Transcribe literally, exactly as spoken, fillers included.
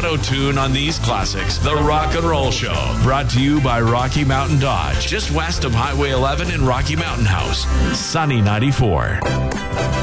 auto tune on these classics. The Rock and Roll Show, brought to you by Rocky Mountain Dodge, just west of Highway eleven in Rocky Mountain House. Sunny ninety-four.